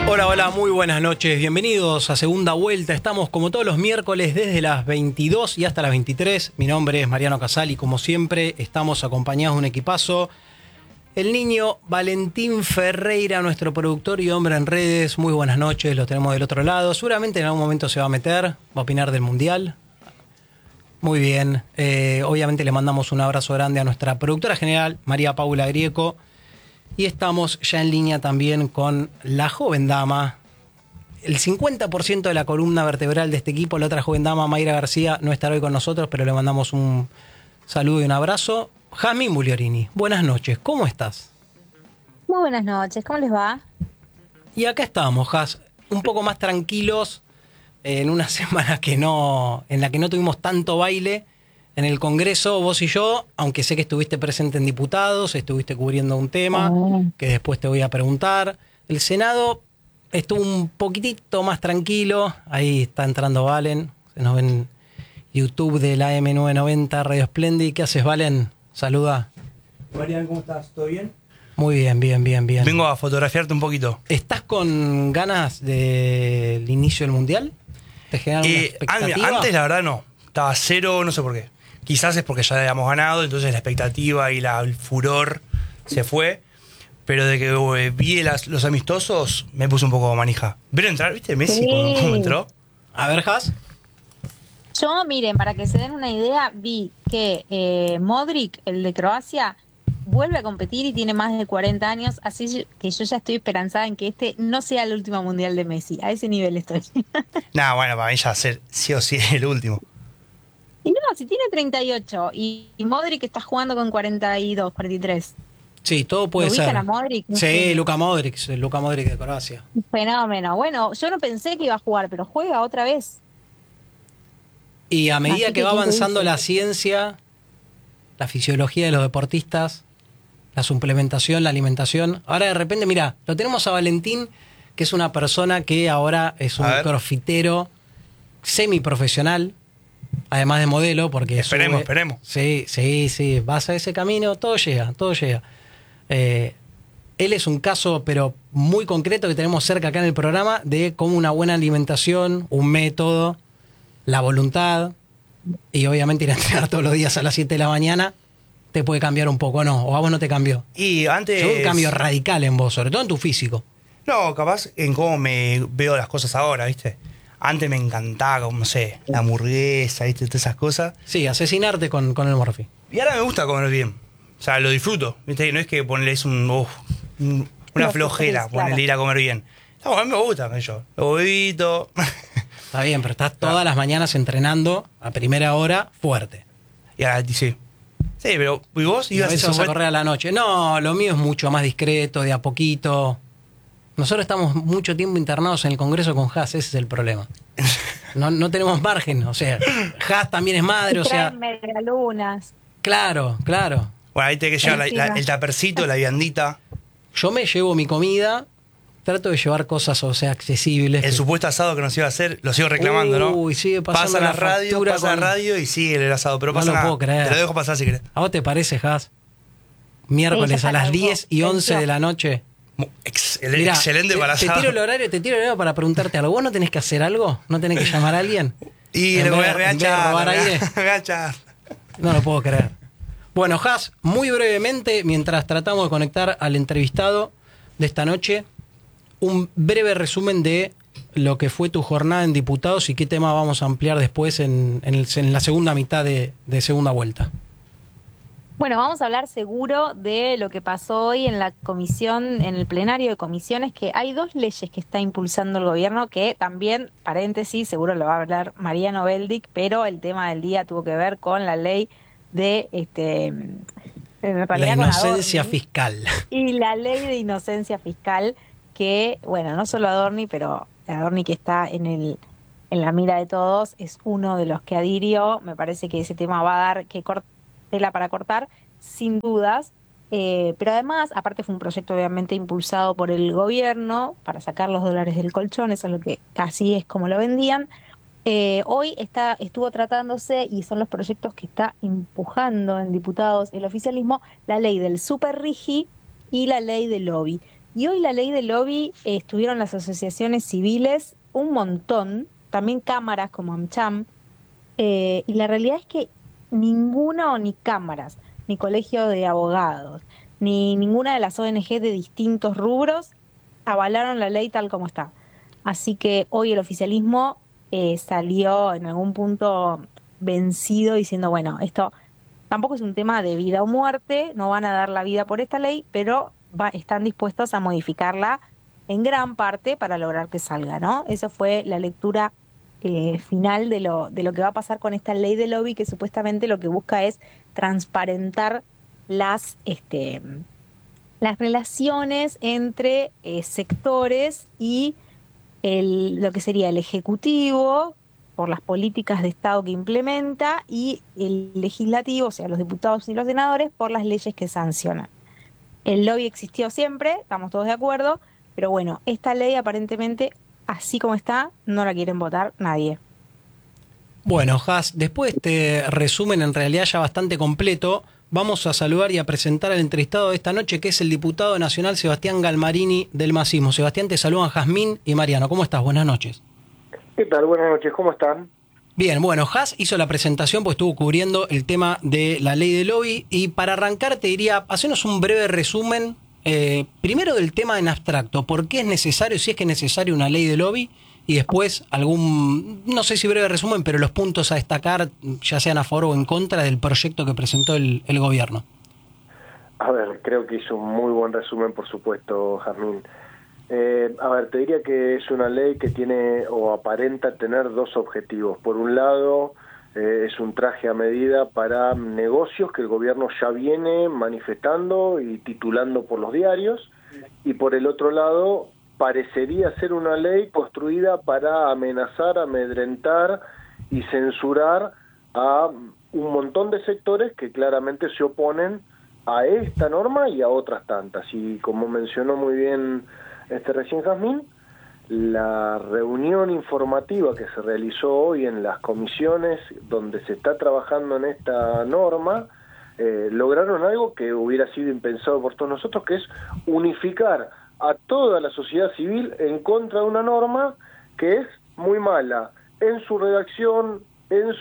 Hola, hola, muy buenas noches. Bienvenidos a Segunda Vuelta. Estamos como todos los miércoles desde las 22 y hasta las 23. Mi nombre es Mariano Casal y como siempre estamos acompañados de un equipazo. El niño Valentín Ferreira, nuestro productor y hombre en redes. Muy buenas noches, lo tenemos del otro lado. Seguramente en algún momento se va a meter, va a opinar del Mundial. Muy bien. Obviamente le mandamos un abrazo grande a nuestra productora general, María Paula Grieco. Y estamos ya en línea también con la joven dama. El 50% de la columna vertebral de este equipo, la otra joven dama, Mayra García, no estará hoy con nosotros, pero le mandamos un saludo y un abrazo. Jazmín Bugliorini, buenas noches, ¿cómo estás? Muy buenas noches, ¿cómo les va? Y acá estamos, Jaz, un poco más tranquilos, en una semana en la que no tuvimos tanto baile en el Congreso, vos y yo, aunque sé que estuviste presente en diputados, estuviste cubriendo un tema que después te voy a preguntar. El Senado estuvo un poquitito más tranquilo, ahí está entrando Valen, se nos ven en YouTube de la AM990, Radio Splendid. ¿Qué haces, Valen? Saluda. Marian, ¿cómo estás? ¿Todo bien? Muy bien, bien, bien, bien. Vengo a fotografiarte un poquito. ¿Estás con ganas del inicio del Mundial? ¿Te genera una expectativa? Antes, la verdad, no. Estaba cero, no sé por qué. Quizás es porque ya habíamos ganado, entonces la expectativa y el furor se fue. Pero de que vi los amistosos, me puse un poco manija. ¿Vieron entrar? ¿Viste Messi cómo entró? A ver, Jaz. Yo, miren, para que se den una idea, vi que Modric, el de Croacia, vuelve a competir y tiene más de 40 años, así que yo ya estoy esperanzada en que este no sea el último Mundial de Messi. A ese nivel estoy. Nah, bueno, para mí ya ser sí o sí el último. Y no, si tiene 38 y Modric está jugando con 42, 43. Sí, todo puede ¿Lo ser. ubican a Modric? No Sí, sé. Luka Modric de Croacia. Fenómeno. Bueno, yo no pensé que iba a jugar, pero juega otra vez. Y a medida Así que va ¿quién te avanzando dice? la ciencia, la fisiología de los deportistas, la suplementación, la alimentación, ahora de repente, mira, lo tenemos a Valentín, que es una persona que ahora es un crossfitero semiprofesional, además de modelo, porque Esperemos. Sí, vas a ese camino, todo llega. Él es un caso, pero muy concreto, que tenemos cerca acá en el programa, de cómo una buena alimentación, un método, la voluntad y obviamente ir a entrenar todos los días a las 7 de la mañana te puede cambiar un poco, ¿no? O a vos no te cambió. Y antes... Yo veo un cambio radical en vos, sobre todo en tu físico. No, capaz en cómo me veo las cosas ahora, ¿viste? Antes me encantaba, como, no sé, la hamburguesa, ¿viste? Todas esas cosas. Sí, asesinarte con el Morphy. Y ahora me gusta comer bien. O sea, lo disfruto, ¿viste? No es que ponerle una No, flojera, sí, claro. ponerle ir a comer bien. No, a mí me gusta, qué sé yo. Los huevitos. Está bien, pero estás todas las mañanas entrenando a primera hora fuerte. Y ahora, sí. Sí, pero ¿y vos? Y a veces vas a correr a la noche. No, lo mío es mucho más discreto, de a poquito. Nosotros estamos mucho tiempo internados en el Congreso con Jaz, ese es el problema. No tenemos margen, o sea, Jaz también es madre, o sea... Traen medialunas. Claro. Bueno, ahí te que llevar el tapercito, la viandita. Yo me llevo mi comida, trato de llevar cosas, o sea, accesibles. El supuesto asado que nos iba a hacer, lo sigo reclamando, ¿no? Uy, sigue pasando pasa la radio y sigue el asado, pero no pasa lo nada. puedo creer. Te lo dejo pasar si querés. ¿A vos te parece, Jaz? Miércoles a las 10 y 11 de la noche. Mirá, Excelente para te asado. tiro el horario para preguntarte algo. ¿Vos no tenés que hacer algo? ¿No tenés que llamar a alguien? Y En le voy vez a de- en vez de robar aire. agachar. No lo puedo creer. Bueno, Jaz, muy brevemente, mientras tratamos de conectar al entrevistado de esta noche, un breve resumen de lo que fue tu jornada en diputados y qué tema vamos a ampliar después en la segunda mitad de segunda vuelta. Bueno, vamos a hablar seguro de lo que pasó hoy en la comisión, en el plenario de comisiones, que hay dos leyes que está impulsando el gobierno, que también, paréntesis, seguro lo va a hablar Mariano Beldic, pero el tema del día tuvo que ver con la ley de La inocencia fiscal. y la ley de inocencia fiscal, que, bueno, no solo Adorni, pero Adorni, que está en la mira de todos, es uno de los que adhirió. Me parece que ese tema va a dar tela para cortar, sin dudas. Pero además, aparte fue un proyecto obviamente impulsado por el gobierno para sacar los dólares del colchón, eso es lo que así es como lo vendían. Hoy estuvo tratándose, y son los proyectos que está empujando en diputados el oficialismo, la ley del super rigi y la ley del lobby. Y hoy la ley del lobby, estuvieron las asociaciones civiles, un montón, también cámaras como AmCham, y la realidad es que ninguno, ni cámaras, ni colegio de abogados, ni ninguna de las ONG de distintos rubros avalaron la ley tal como está. Así que hoy el oficialismo salió en algún punto vencido diciendo, bueno, esto tampoco es un tema de vida o muerte, no van a dar la vida por esta ley, pero están dispuestos a modificarla en gran parte para lograr que salga, ¿no? Esa fue la lectura final de lo que va a pasar con esta ley de lobby, que supuestamente lo que busca es transparentar las relaciones entre sectores y lo que sería el Ejecutivo, por las políticas de Estado que implementa, y el Legislativo, o sea, los diputados y los senadores, por las leyes que sancionan. El lobby existió siempre, estamos todos de acuerdo, pero bueno, esta ley aparentemente, así como está, no la quieren votar nadie. Bueno, Has, después de este resumen en realidad ya bastante completo, vamos a saludar y a presentar al entrevistado de esta noche, que es el diputado nacional Sebastián Galmarini del Masismo. Sebastián, te saludan Jazmín y Mariano. ¿Cómo estás? Buenas noches. ¿Qué tal? Buenas noches, ¿cómo están? Bien, bueno, Has hizo la presentación, pues estuvo cubriendo el tema de la ley de lobby, y para arrancar te diría, hacenos un breve resumen, primero del tema en abstracto, ¿por qué es necesario, si es que es necesario una ley de lobby? Y después no sé si breve resumen, pero los puntos a destacar, ya sean a favor o en contra del proyecto que presentó el gobierno. A ver, creo que hizo un muy buen resumen, por supuesto, Jazmín. A ver, te diría que es una ley que tiene o aparenta tener dos objetivos. Por un lado, es un traje a medida para negocios que el gobierno ya viene manifestando y titulando por los diarios, y por el otro lado, parecería ser una ley construida para amenazar, amedrentar y censurar a un montón de sectores que claramente se oponen a esta norma y a otras tantas. Y como mencionó muy bien recién Jazmín, la reunión informativa que se realizó hoy en las comisiones donde se está trabajando en esta norma, lograron algo que hubiera sido impensado por todos nosotros, que es unificar a toda la sociedad civil en contra de una norma que es muy mala en su redacción, en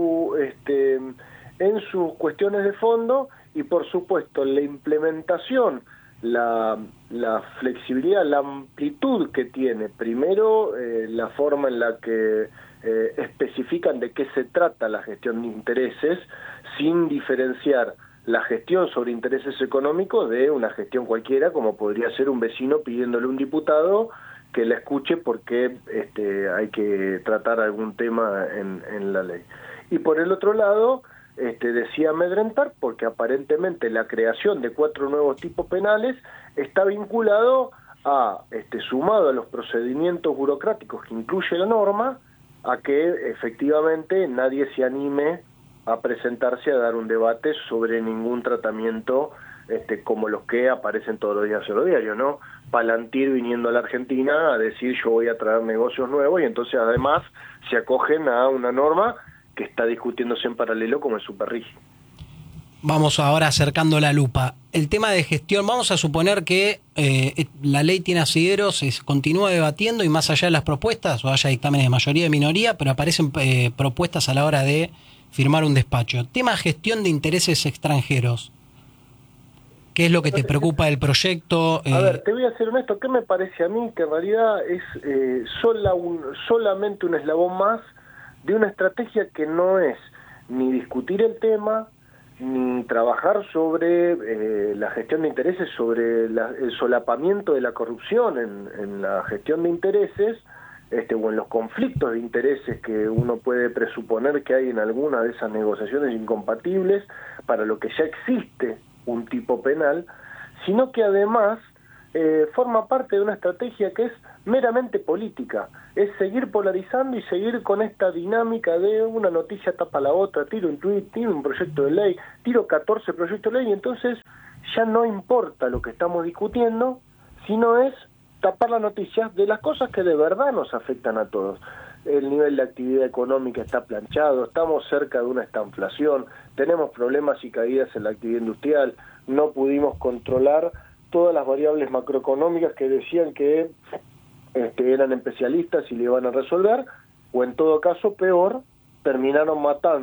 sus cuestiones de fondo, y por supuesto la implementación, la flexibilidad, la amplitud que tiene. Primero, la forma en la que especifican de qué se trata la gestión de intereses, sin diferenciar la gestión sobre intereses económicos de una gestión cualquiera, como podría ser un vecino pidiéndole a un diputado que la escuche porque hay que tratar algún tema en la ley. Y por el otro lado, decía amedrentar, porque aparentemente la creación de 4 nuevos tipos penales está vinculado a, sumado a los procedimientos burocráticos que incluye la norma, a que efectivamente nadie se anime a presentarse a dar un debate sobre ningún tratamiento como los que aparecen todos los días en los diarios, ¿no? Palantir viniendo a la Argentina a decir yo voy a traer negocios nuevos, y entonces además se acogen a una norma que está discutiéndose en paralelo como el Superrigi. Vamos ahora acercando la lupa. El tema de gestión, vamos a suponer que la ley tiene asideros, se continúa debatiendo y más allá de las propuestas, o haya dictámenes de mayoría y de minoría, pero aparecen propuestas a la hora de firmar un despacho. Tema gestión de intereses extranjeros. ¿Qué es lo que te preocupa del proyecto? A ver, te voy a ser honesto, ¿qué me parece a mí? Que en realidad es solamente un eslabón más de una estrategia que no es ni discutir el tema, ni trabajar sobre la gestión de intereses, sobre el solapamiento de la corrupción en la gestión de intereses, o en los conflictos de intereses que uno puede presuponer que hay en alguna de esas negociaciones incompatibles, para lo que ya existe un tipo penal, sino que además forma parte de una estrategia que es meramente política, es seguir polarizando y seguir con esta dinámica de una noticia tapa la otra, tiro un tuit, tiro un proyecto de ley, tiro 14 proyectos de ley, y entonces ya no importa lo que estamos discutiendo, sino es tapar las noticias de las cosas que de verdad nos afectan a todos. El nivel de actividad económica está planchado, estamos cerca de una estanflación, tenemos problemas y caídas en la actividad industrial, no pudimos controlar todas las variables macroeconómicas que decían que eran especialistas y le iban a resolver, o en todo caso, peor, terminaron matando